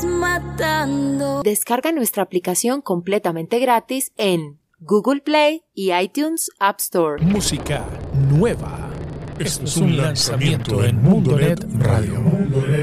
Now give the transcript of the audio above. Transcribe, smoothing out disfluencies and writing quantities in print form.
matando. Descarga nuestra aplicación completamente gratis en Google Play y iTunes App Store. Música nueva. Esto es un lanzamiento en Mundonet Radio.